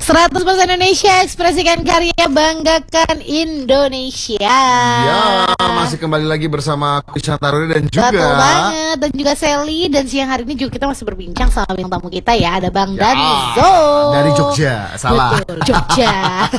100% Indonesia, ekspresikan karya, banggakan Indonesia. Ya, masih kembali lagi bersama aku Shantaruri dan juga Betul banget, dan juga Sally. Dan siang hari ini juga kita masih berbincang sama bintang tamu kita ya. Ada Bang Danzo dari Jogja, salah. Betul, Jogja.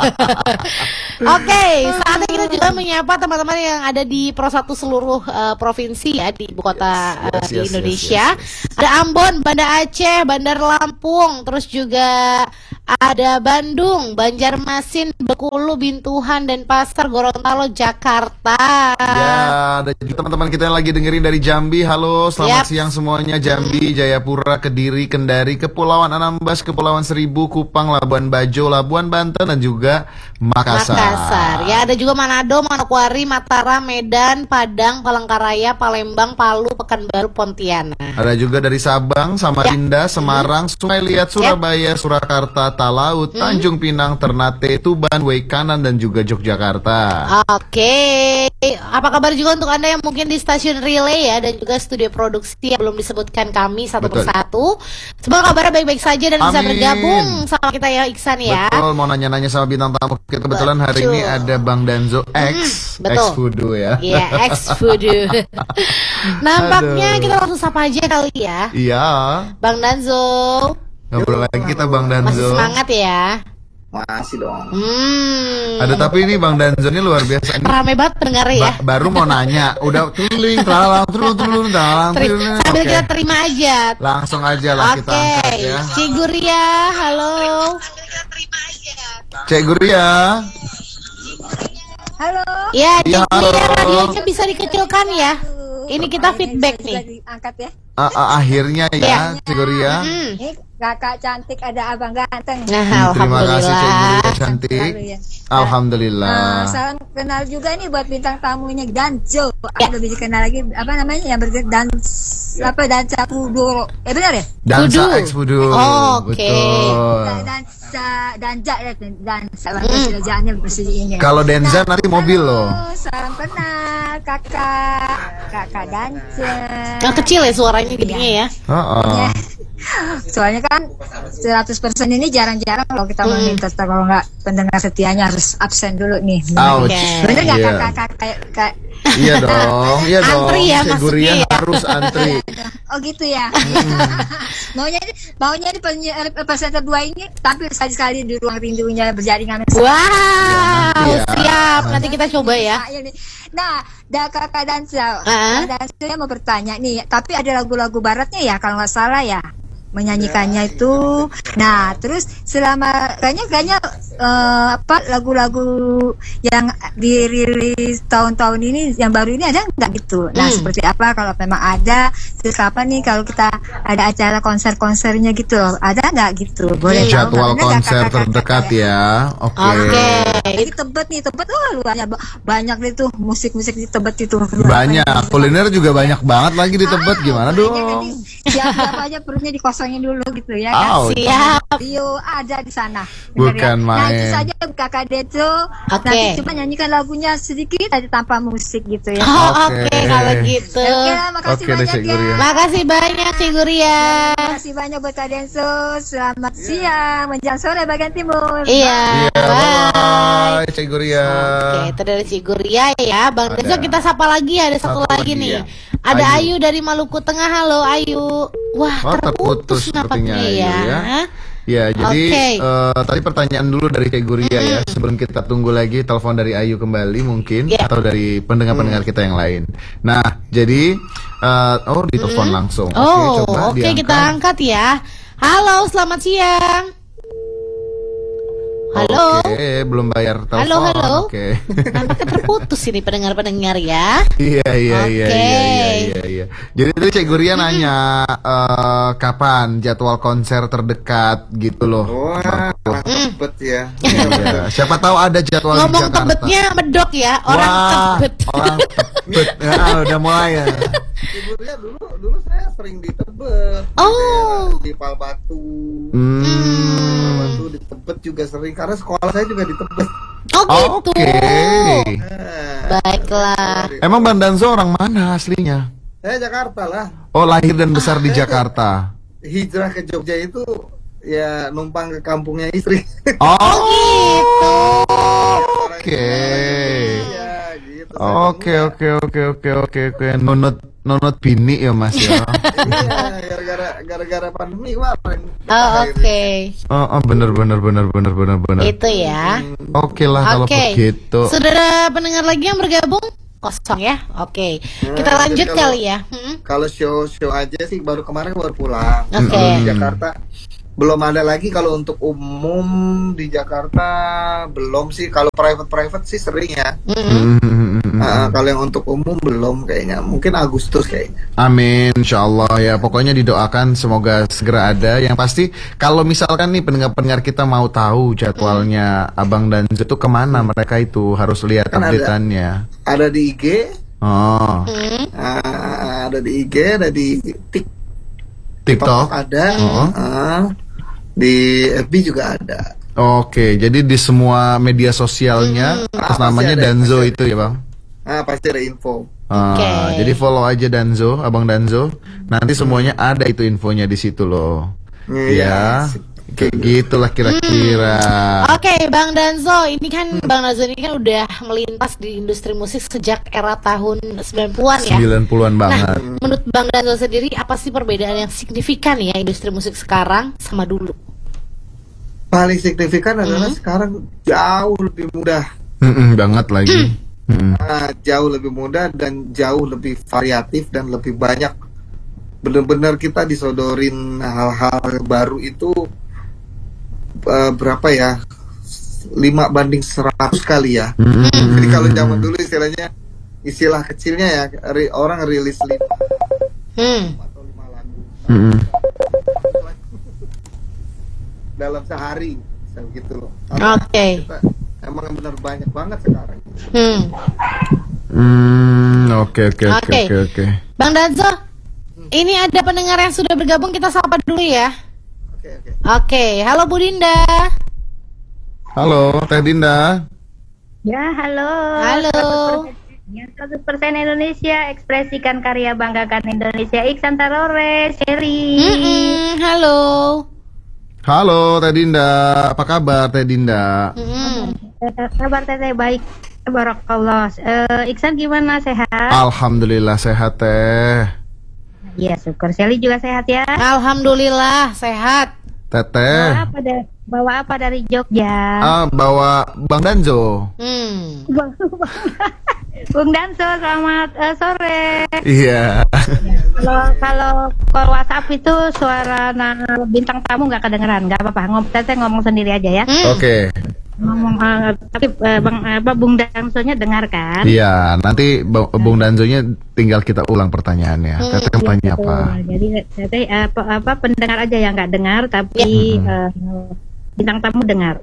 Oke, saatnya kita juga menyapa teman-teman yang ada di Pro1 seluruh provinsi ya, di ibu kota di Indonesia. Ada Ambon, Banda Aceh, Bandar Lampung, terus juga ada Bandung, Banjarmasin, Bengkulu, Bintuhan, dan Pasar, Gorontalo, Jakarta. Ya, ada juga teman-teman kita yang lagi dengerin dari Jambi. Halo, selamat siang semuanya. Jambi, Jayapura, Kediri, Kendari, Kepulauan Anambas, Kepulauan Seribu, Kupang, Labuan Bajo, Labuan Banten, dan juga Makassar. Ya, ada juga Manado, Manokwari, Mataram, Medan, Padang, Palangkaraya, Palembang, Palu, Pekanbaru, Pontianak. Ada juga dari Sabang, Samarinda, Semarang, Sungai Liat, Surabaya, Surakarta, Talaut, Tanjung Pinang, Ternate, Tuban, Waikanan, dan juga Yogyakarta. Oke, apa kabar juga untuk Anda yang mungkin di stasiun relay ya, dan juga studio produksi yang belum disebutkan kami satu persatu. Semoga kabarnya baik-baik saja dan bisa bergabung sama kita ya, Iksan ya. Betul, mau nanya-nanya sama bintang tamu kita. Kebetulan hari ini ada Bang Danzo X Voodoo ya. Iya, X Voodoo. Nampaknya kita langsung sapa aja kali ya. Iya. Bang Danzo. Ngobrol lagi kita Bang Danzo. Masih semangat ya? Masih dong. Ada tapi ini Bang Danzo ini luar biasa. Rame banget pendengar ya. Baru mau nanya, udah tuling, talang. Sambil kita terima aja. Langsung aja lah kita angkat ya. Cik Guria, halo. Cik Guria. Halo. Ya, Cik Guria, radionya bisa dikecilkan ya. Ini kita feedback nih. Angkat ya. Akhirnya ya, Cik Guria. Ini kakak cantik, ada abang ganteng. Nah, terima kasih Cik Guria cantik. Alhamdulillah. Salam kenal juga nih buat bintang tamunya Danzo. Lebih dikenal lagi apa namanya yang Danza Kuduro. Benar ya? Danza X Voodoo. Oke. Danza Danza bersih. Kalau Denza nanti mobil loh. Salam kenal kakak Danza. Yang kecil ya suaranya gedenya ya. Soalnya kan 100% ini jarang-jarang kalau kita meminta, kalau nggak pendengar setianya harus absen dulu nih. Bener nggak kakak? Iya dong, antri ya, Cik Guria ya. harus antri. Oh gitu ya. Maunya di peserta 2 ini tampil sekali di ruang rindunya berjaringan. Wow, siap. Nanti kita coba ya. Nah, kakak Danza, Danza mau bertanya nih, tapi ada lagu-lagu baratnya ya kalau nggak salah ya, menyanyikannya itu. Nah, terus selama kayaknya lagu-lagu yang dirilis tahun-tahun ini yang baru ini ada nggak gitu? Nah, seperti apa kalau memang ada? Terus kapan nih kalau kita ada acara konser-konsernya gitu? Ada nggak gitu? Boleh jadwal konser terdekat ya. Oke. Di Tebet nih, luarnya banyak itu musik-musik di Tebet itu. Banyak. Kuliner juga banyak banget lagi di Tebet. Gimana dong? Siapa aja perutnya dikosongin dulu gitu ya kan? Siap. Yo, ada di sana. Bukan main. Nah, itu saja kakak Dejo. Nanti cuma nyanyikan lagunya sedikit aja tanpa musik gitu ya. Oke, kalau gitu. Makasih banyak ya. Makasih banyak Cik Guria. Makasih banyak buat Kak Denso. Selamat siang menjelang sore bagian timur. Iya. Bye Cik Guria. Oke, itu dari Cik Guria ya. Bang Denso kita sapa lagi, ada satu lagi nih. Ada Ayu dari Maluku Tengah. Halo Ayu. Wah, terputus nampaknya ya. Ya, jadi tadi pertanyaan dulu dari Cik Guria ya, sebelum kita tunggu lagi telepon dari Ayu kembali mungkin atau dari pendengar-pendengar kita yang lain. Nah, jadi di telepon langsung. Oke, kita angkat ya. Halo, selamat siang. Halo. Oke, belum bayar telepon. Halo. Oke. Nampaknya terputus ini pendengar-pendengar ya. Iya. Jadi tadi Cik Guria nanya kapan jadwal konser terdekat gitu loh. Wah, Tebet ya. Siapa tahu ada jadwal di Jakarta. Ngomong Tebetnya medok ya, orang Tebet. Orang Tebet. Udah mulai ya. Cik Guria dulu saya sering di Tebet. Di Palbatu. Di Tebet juga sering karena sekolah saya juga di Tebet. Gitu. Baiklah. Emang Bang Danzo orang mana aslinya? Saya Jakarta lah. Oh, lahir dan besar di Jakarta. Hijrah ke Jogja itu ya numpang ke kampungnya istri. Oh, gitu. Oke. Iya, gitu. Oke. Nunut bini ya Mas ya. Iya, gara-gara pandemi kemarin. Oh, oke. Oh, bener. Itu ya. Oke lah kalau begitu. Sudah ada pendengar lagi yang bergabung? Kosong ya. Oke. Kita lanjut kali ya. Kalau show aja sih baru kemarin baru pulang. Oke. Di Jakarta belum ada lagi. Kalau untuk umum di Jakarta belum sih. Kalau private sih sering ya. Kalau yang untuk umum belum kayaknya. Mungkin Agustus kayaknya. Amin, insyaallah ya. Pokoknya didoakan semoga segera ada. Yang pasti kalau misalkan nih pendengar-pendengar kita mau tahu jadwalnya Abang Danzo itu kemana, mereka itu harus lihat Kan update-annya. Ada di IG. Oh. Ada di IG, ada di TikTok ada. Di FB juga ada. Oke, jadi di semua media sosialnya atas namanya Danzo itu ya Bang? Pasti ada info. Jadi follow aja Danzo, Abang Danzo. Nanti semuanya ada itu infonya di situ loh. Ya, kayak gitulah kira-kira. Oke, Bang Danzo, ini kan Bang Danzo ini kan udah melintas di industri musik sejak era tahun 90-an ya. 90-an banget. Nah, menurut Bang Danzo sendiri apa sih perbedaan yang signifikan ya industri musik sekarang sama dulu? Paling signifikan adalah sekarang jauh lebih mudah. Banget lagi. Jauh lebih mudah dan jauh lebih variatif dan lebih banyak. Benar-benar kita disodorin hal-hal baru itu berapa ya? 5/100 kali ya. Jadi kalau zaman dulu istilah kecilnya ya, orang rilis 5 atau 5 lagu dalam sehari, gitu loh. Oke. Emang benar banyak banget sekarang. Oke. Bang Danzo, ini ada pendengar yang sudah bergabung, kita sapa dulu ya. Oke. Halo Bu Dinda. Halo Teh Dinda. Ya, halo. 100% Indonesia, ekspresikan karya, banggakan Indonesia. Iksan Tarore, Sherry. Halo Teh Dinda, apa kabar Teh Dinda? Kabar Teteh baik, barakallah. Iksan gimana, sehat? Alhamdulillah sehat Teh. Ya, syukur. Sherry juga sehat ya. Alhamdulillah sehat. Teteh. Bawa apa dari Jogja? Bawa Bang Danzo. Bung Danzo, selamat sore. Iya. Kalau call WhatsApp itu suara bintang tamu nggak kedengeran, nggak apa-apa. Teteh ngomong sendiri aja ya. Oke. Ngomong, tapi Bung Danzo-nya dengar kan? Iya, nanti Bung Danzo-nya tinggal kita ulang pertanyaannya. Teteh tanya apa? Jadi Teteh pendengar aja yang nggak dengar, tapi bintang tamu dengar.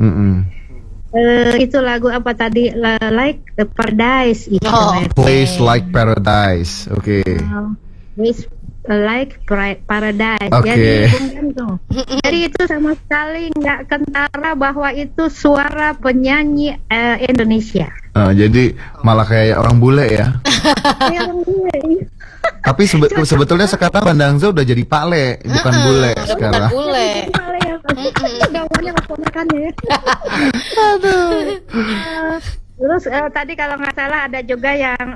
Itu lagu apa tadi? Like the Paradise. Place Like Paradise. Oke. Place Like Paradise. Okay. Jadi itu sama sekali nggak kentara bahwa itu suara penyanyi Indonesia. Jadi malah kayak orang bule ya. Tapi sebetulnya sekarang Bang Danzo udah jadi pale, bukan bule sekarang. Bukan bule. Gawannya keponakannya. Terus tadi kalau nggak salah ada juga yang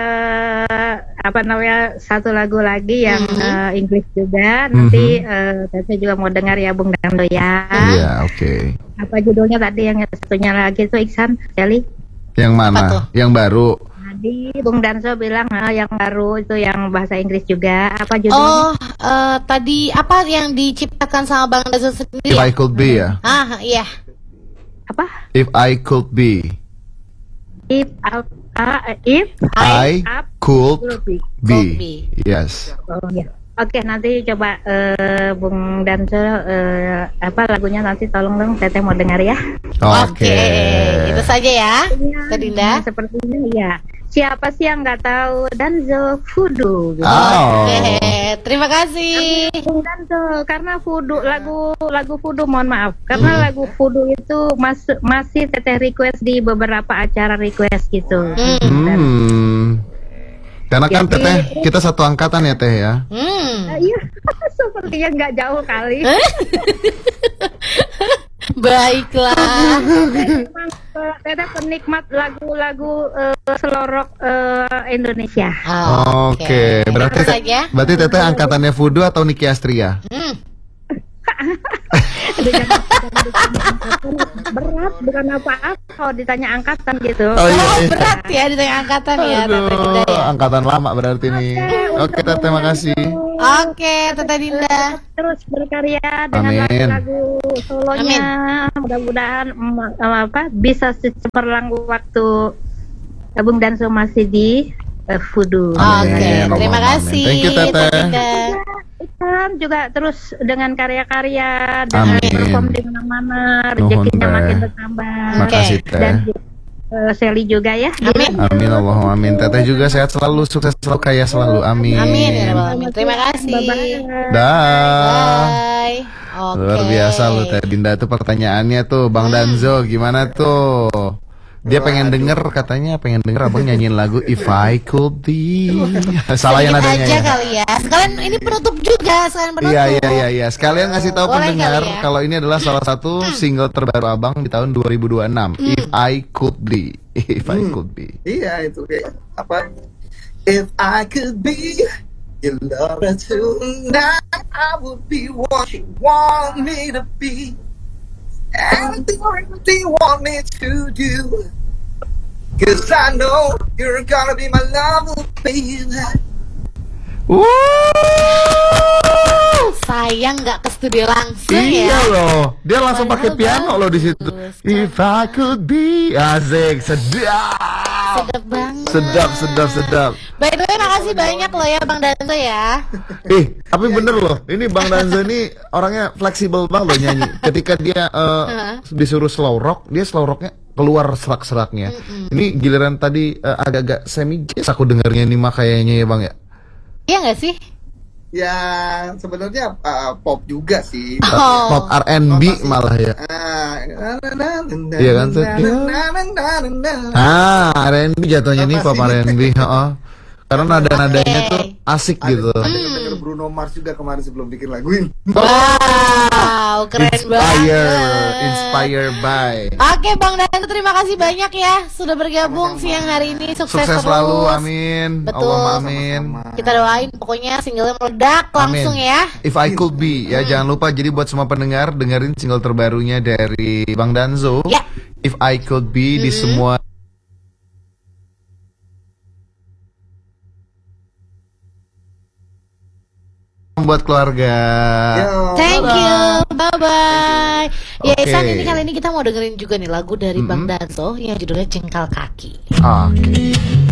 satu lagu lagi yang Inggris juga. Nanti saya juga mau dengar ya Bung Danzo ya. Iya, oke. Apa judulnya tadi yang satunya lagi itu Iksan, Sally? Yang mana? Yang baru. Tadi Bung Danzo bilang yang baru itu yang bahasa Inggris juga. Apa judulnya? Tadi apa yang diciptakan sama Bang Danzo sendiri? If I Could Be ya. Iya. Apa? If I Could Be. If I could be. Yes. Oh ya. Oke, nanti coba Bung Danzo lagunya nanti tolong dong Teteh mau dengar ya. Oke. Itu saja ya. Teh Dinda. Sepertinya ya. Siapa sih yang nggak tahu Danzo Voodoo? Gitu. Oh. Oke, terima kasih. Bung Danzo, karena Voodoo lagu Voodoo, mohon maaf, karena lagu Voodoo itu masih Teteh request di beberapa acara request gitu. Karena kan Jadi- Teteh kita satu angkatan ya Teh ya. Iya, sepertinya nggak jauh kali. Baiklah. Memang Teteh penikmat lagu-lagu selorok Indonesia. Oke, berarti Terus aja. berarti Teteh angkatannya Fudu atau Niki Astria? Berat bukan apa-apa kalau ditanya angkatan gitu. Oh iya. Oh, berat ya ditanya angkatan ya, Teteh Dinda Aduh, ya. angkatan lama berarti nih. Oke, Teteh makasih. Oke, Teteh Dinda. Terus berkarya dengan Amin. lagu-lagu solonya. Mudah-mudahan bisa seperlang waktu Bung Danso masih di Fudu. Oke, Amin. terima Amin. kasih. Thank you, Teteh. Dinda. Kan juga terus dengan karya-karya dan Amin. perform di mana-mana, Nuhun, rezekinya Teh. makin bertambah. Makasih Teh. Dan Sally juga ya. Amin. Amin Allahumma amin. Teteh juga sehat selalu, sukses selalu, kaya selalu. Amin. Amin ya Rabbal Alamin. Terima kasih. Bye-bye. Dah. Bye. Oke. Luar biasa lu Teh Dinda tuh pertanyaannya tuh Bang Danzo gimana tuh? Dia pengen denger katanya pengen denger abang nyanyiin lagu If I Could Be. Salah yang Sedikit nadanya aja ya. kali ya. Sekalian ini penutup juga, sekalian penutup. Iya. Sekalian ngasih tahu Boleh pendengar kali ya. kalau ini adalah salah satu single terbaru abang di tahun 2026. If I Could Be. If I Could Be. Iya itu kayak apa? If I could be your lover tonight, I would be what you want me to be. Anything you want me to do. 'Cause I know you're gonna be my lover, baby. Sayang nggak ke studio langsung Iya ya. loh, dia langsung pakai Padahal piano loh di situ. bagus. If I could be, asik, sedap, Sedap banget. sedap. By the way, makasih banyak loh ya Bang Danto ya. Tapi bener loh, ini Bang Danzo ini orangnya fleksibel banget loh nyanyi. Ketika dia disuruh slow rock, dia slow rocknya keluar serak-seraknya. Ini giliran tadi agak-agak semi jazz aku dengarnya nih mah kayaknya ya Bang ya. Iya nggak sih? Ya sebenarnya pop juga sih. Pop R&B malah ya. Iya kan, tuh? R&B jatuhnya nih pop R&B, heeh. Karena nada-nadanya tuh asik gitu. Ada denger Bruno Mars juga kemarin sebelum bikin lagu ini. Wow, keren banget. Inspired by. Oke Bang Danto, terima kasih banyak ya sudah bergabung siang hari ini. Sukses Sukses terus. selalu, amin. Betul. Allahumma amin. Kita doain pokoknya singlenya meledak langsung Amin. ya. If I Could Be ya, jangan lupa jadi buat semua pendengar dengerin single terbarunya dari Bang Danzo. Ya. If I Could Be di semua buat keluarga. Thank you, bye bye. Ya, Oke. Isan, ini kali ini kita mau dengerin juga nih lagu dari Bang Danzo yang judulnya Jengkal Kaki. Oke.